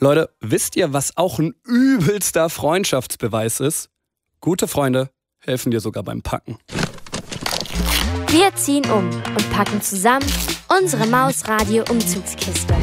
Leute, wisst ihr, was auch ein übelster Freundschaftsbeweis ist? Gute Freunde helfen dir sogar beim Packen. Wir ziehen um und packen zusammen unsere Maus-Radio-Umzugskiste.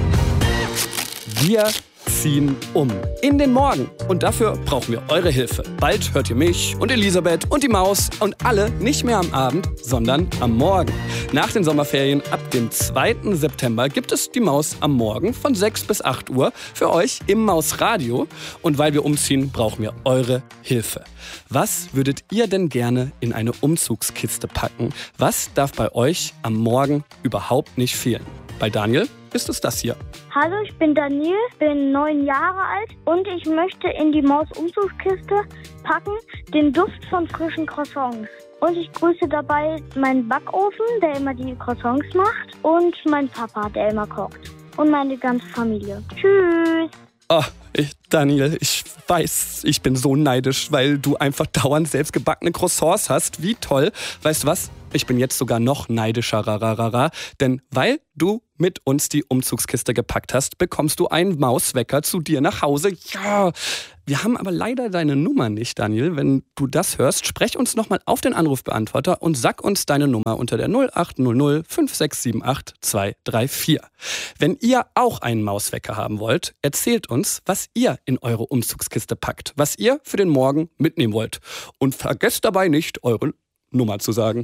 Wir ziehen um in den Morgen. Und dafür brauchen wir eure Hilfe. Bald hört ihr mich und Elisabeth und die Maus und alle nicht mehr am Abend, sondern am Morgen. Nach den Sommerferien ab dem 2. September gibt es die Maus am Morgen von 6 bis 8 Uhr für euch im Maus-Radio. Und weil wir umziehen, brauchen wir eure Hilfe. Was würdet ihr denn gerne in eine Umzugskiste packen? Was darf bei euch am Morgen überhaupt nicht fehlen? Bei Daniel ist es das hier. Hallo, ich bin Daniel, bin 9 Jahre alt und ich möchte in die Maus-Umzugskiste packen den Duft von frischen Croissants. Und ich grüße dabei meinen Backofen, der immer die Croissants macht, und meinen Papa, der immer kocht. Und meine ganze Familie. Tschüss! Oh, Daniel, ich weiß, ich bin so neidisch, weil du einfach dauernd selbstgebackene Croissants hast. Wie toll. Weißt du was? Ich bin jetzt sogar noch neidischer, denn weil du mit uns die Umzugskiste gepackt hast, bekommst du einen Mauswecker zu dir nach Hause. Ja, wir haben aber leider deine Nummer nicht, Daniel. Wenn du das hörst, sprech uns nochmal auf den Anrufbeantworter und sag uns deine Nummer unter der 0800 5678 234. Wenn ihr auch einen Mauswecker haben wollt, erzählt uns, was ihr in eure Umzugskiste packt, was ihr für den Morgen mitnehmen wollt. Und vergesst dabei nicht, eure Nummer zu sagen.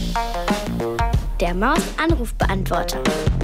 Der Maus-Anrufbeantworter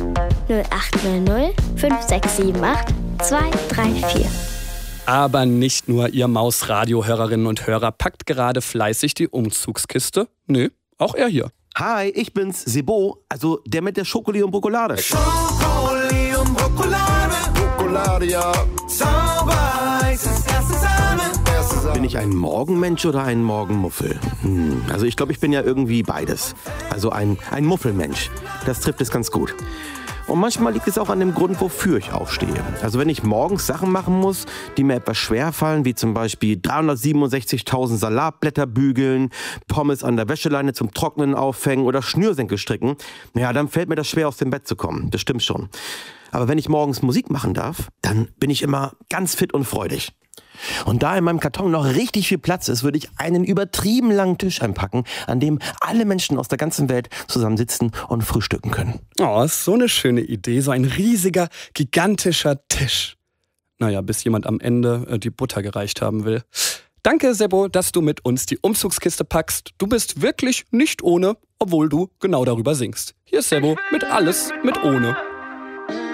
0800 5678 234. Aber nicht nur ihr Maus-Radio-Hörerinnen und Hörer packt gerade fleißig die Umzugskiste. Nö, auch er hier. Hi, ich bin's, Sebo, also der mit der Schokoli und Brokolade. Schokoli und Brokolade, Brokolade, ja. Sauber-heißes erste Sahne. Bin ich ein Morgenmensch oder ein Morgenmuffel? Also ich glaube, ich bin ja irgendwie beides. Also ein Muffelmensch. Das trifft es ganz gut. Und manchmal liegt es auch an dem Grund, wofür ich aufstehe. Also wenn ich morgens Sachen machen muss, die mir etwas schwer fallen, wie zum Beispiel 367.000 Salatblätter bügeln, Pommes an der Wäscheleine zum Trocknen aufhängen oder Schnürsenkel stricken, ja, dann fällt mir das schwer, aus dem Bett zu kommen. Das stimmt schon. Aber wenn ich morgens Musik machen darf, dann bin ich immer ganz fit und freudig. Und da in meinem Karton noch richtig viel Platz ist, würde ich einen übertrieben langen Tisch einpacken, an dem alle Menschen aus der ganzen Welt zusammen sitzen und frühstücken können. Oh, ist so eine schöne Idee, so ein riesiger, gigantischer Tisch. Naja, bis jemand am Ende die Butter gereicht haben will. Danke, Sebo, dass du mit uns die Umzugskiste packst. Du bist wirklich nicht ohne, obwohl du genau darüber singst. Hier ist Sebo mit Alles mit Ohne.